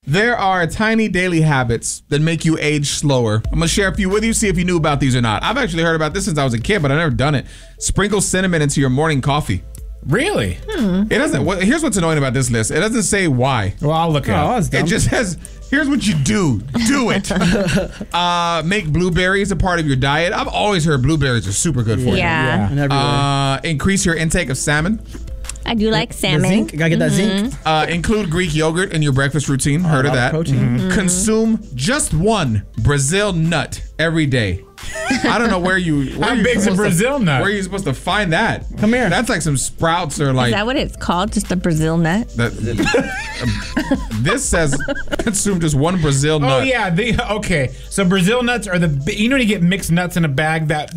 There are tiny daily habits that make you age slower. I'm going to share a few with you, see if you knew about these or not. I've actually heard about this since I was a kid, but I've never done it. Sprinkle cinnamon into your morning coffee. Really? It doesn't. Here's what's annoying about this list. It doesn't say why. Well, I'll look it up. It just says, here's what you do. Do it. Make blueberries a part of your diet. I've always heard blueberries are super good for you. Yeah. Increase your intake of salmon. I do like salmon. The zinc. Gotta get that zinc. Include Greek yogurt in your breakfast routine. Heard of that. Protein. Consume just one Brazil nut every day. I don't know where you. How big's a Brazil nut? Where are you supposed to find that? Come here. That's like some sprouts or like. Is that what it's called? Just a Brazil nut? This says consume just one Brazil nut. Oh yeah. Okay. So Brazil nuts are you know when you get mixed nuts in a bag that